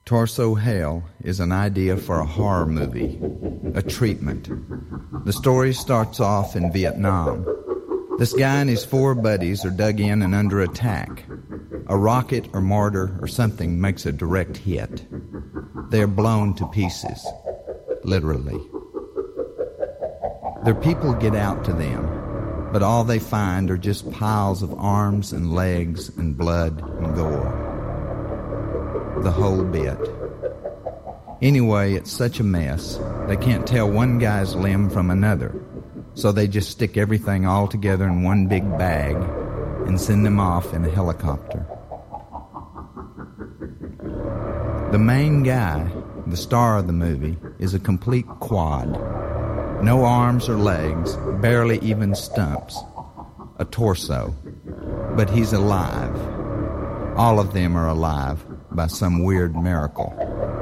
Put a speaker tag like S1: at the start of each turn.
S1: Torso Hell is an idea for a horror movie, a treatment. The story starts off in Vietnam. This guy and his 4 buddies are dug in and under attack. A rocket or mortar or something makes a direct hit. They are blown to pieces, literally. Their people get out to them, but all they find are just piles of arms and legs and blood and gore. The whole bit. Anyway, it's such a mess, they can't tell one guy's limb from another, so they just stick everything all together in one big bag and send them off in a helicopter. The main guy, the star of the movie, is a complete quad. No arms or legs, barely even stumps. A torso. But he's alive. All of them are alive by some weird miracle.